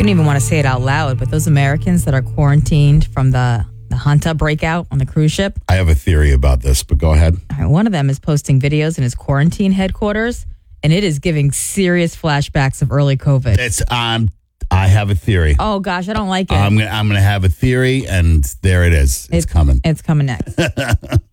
don't even want to say it out loud, but those Americans that are quarantined from the Hanta breakout on the cruise ship. I have a theory about this, but go ahead. All right, one of them is posting videos in his quarantine headquarters, and it is giving serious flashbacks of early COVID. I have a theory. Oh gosh, I don't like it. I'm gonna have a theory, and there it is. It's coming. It's coming next.